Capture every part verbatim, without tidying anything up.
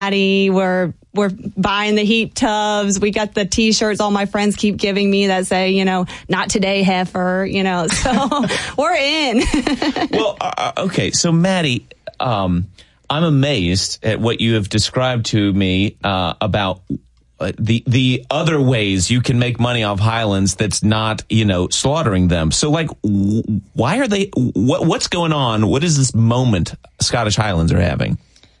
We're we're buying the heat tubs. We got the T-shirts all my friends keep giving me that say, you know, not today, heifer, you know. So we're in. Well, uh, okay. So, Maddie, um, I'm amazed at what you have described to me uh, about uh, the the other ways you can make money off Highlands that's not, you know, slaughtering them. So, like, w- why are they, what, what's going on? What is this moment Scottish Highlands are having?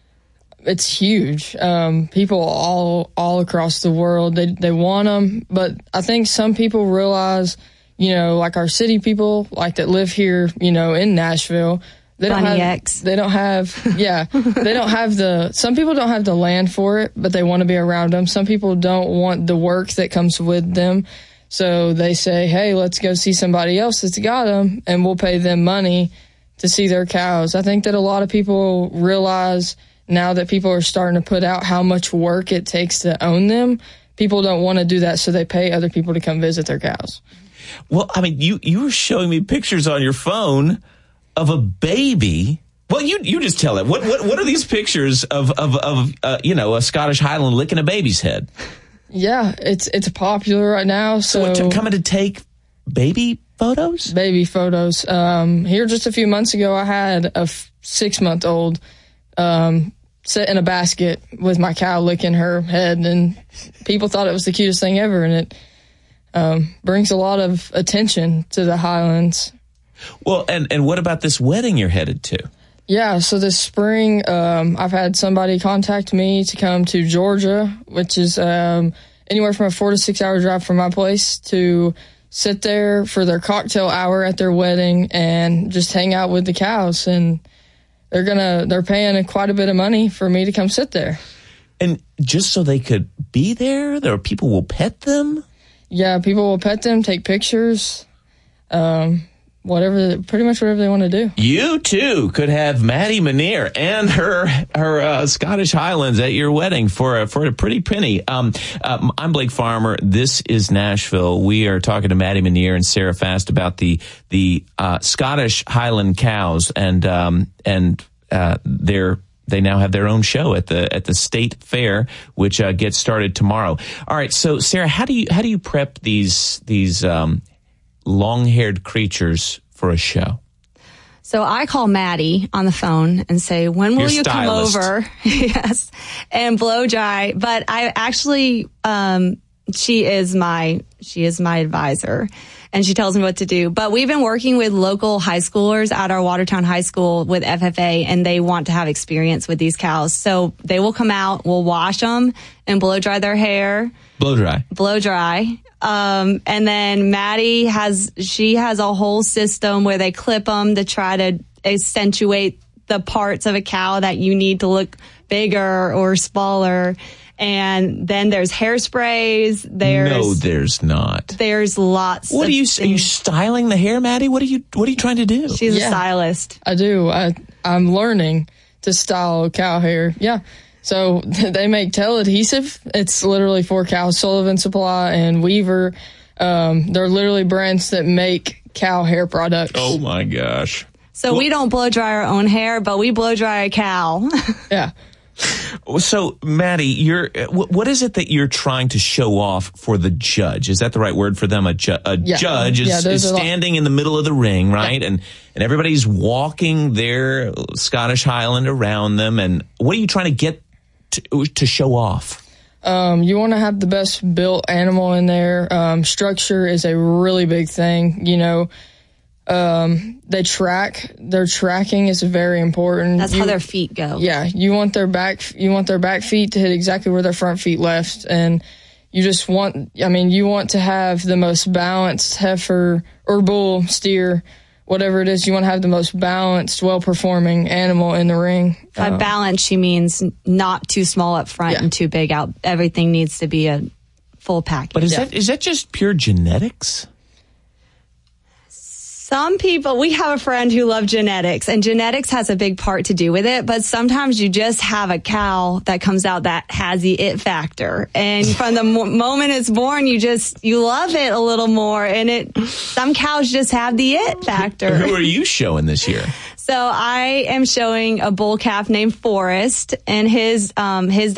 It's huge. Um, people all all across the world, they they want them. But I think some people realize, you know, like our city people, like that live here, you know, in Nashville, they don't Bunny have, X. they don't have, yeah, they don't have the, some people don't have the land for it, but they want to be around them. Some people don't want the work that comes with them. So they say, hey, let's go see somebody else that's got them and we'll pay them money to see their cows. I think that a lot of people realize now that people are starting to put out how much work it takes to own them, people don't want to do that, so they pay other people to come visit their cows. Well, I mean, you, you were showing me pictures on your phone of a baby. Well, you you just tell it. What what what are these pictures of of of uh, you know, a Scottish Highland licking a baby's head? Yeah, it's it's popular right now. So, so what, coming to take baby photos? Baby photos. Um, here just a few months ago, I had a f- six month old. Um, sit in a basket with my cow licking her head, and people thought it was the cutest thing ever, and it um, brings a lot of attention to the Highlands. Well, and, and what about this wedding you're headed to? Yeah, so this spring, um, I've had somebody contact me to come to Georgia, which is um, anywhere from a four to six hour drive from my place, to sit there for their cocktail hour at their wedding and just hang out with the cows. And They're gonna. They're paying quite a bit of money for me to come sit there, and just so they could be there. There are people will pet them. Yeah, people will pet them, take pictures, um, whatever. Pretty much whatever they want to do. You too could have Maddie Manier and her her uh, Scottish Highlands at your wedding for a, for a pretty penny. Um, um, I'm Blake Farmer. This is Nashville. We are talking to Maddie Manier and Sarah Fast about the the uh, Scottish Highland cows, and um, and uh, they're. They now have their own show at the at the state fair, which uh, gets started tomorrow. All right, so Sarah, how do you how do you prep these these um, long-haired creatures for a show? So I call Maddie on the phone and say, when will Your you stylist. come over? Yes. And blow dry. But I actually, um, she is my, she is my advisor, and she tells me what to do. But we've been working with local high schoolers at our Watertown High School with F F A, and they want to have experience with these cows. So they will come out, we'll wash them and blow dry their hair. Blow dry. Blow dry. Um, and then Maddie has, she has a whole system where they clip them to try to accentuate the parts of a cow that you need to look bigger or smaller. And then there's hairsprays. There's no, there's not. There's lots. What of are you? things. Are you styling the hair, Maddie? What are you? What are you trying to do? She's Yeah. a stylist. I do. I, I'm learning to style cow hair. Yeah. So they make Tell adhesive. It's literally for cows. Sullivan Supply and Weaver. Um, they're literally brands that make cow hair products. Oh my gosh. So well, we don't blow dry our own hair, but we blow dry a cow. Yeah. So, Maddie, you're, what is it that you're trying to show off for the judge? Is that the right word for them? A, ju- a yeah. judge is, yeah, is standing in the middle of the ring, right? Yeah. And and everybody's walking their Scottish Highland around them. And what are you trying to get to, to show off? Um, you want to have the best built animal in there. Um, structure is a really big thing. You know, um, they track. Their tracking is very important. That's you, how their feet go. Yeah, you want their back. You want their back feet to hit exactly where their front feet left, and you just want. I mean, you want to have the most balanced heifer or bull, steer, whatever it is. You want to have the most balanced, well-performing animal in the ring. By um, balance, she means not too small up front yeah. and too big out. Everything needs to be a full package. But is yeah. that is that just pure genetics? Some people, we have a friend who loves genetics, and genetics has a big part to do with it, but sometimes you just have a cow that comes out that has the it factor. And from the mo- moment it's born, you just, you love it a little more. And it, some cows just have the it factor. Who are you showing this year? So I am showing a bull calf named Forrest, and his, um, his